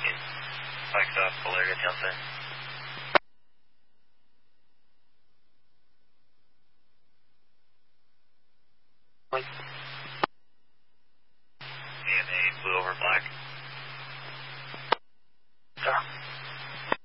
Viking. Spikes up, Valeria Johnson. AMA, blue over black.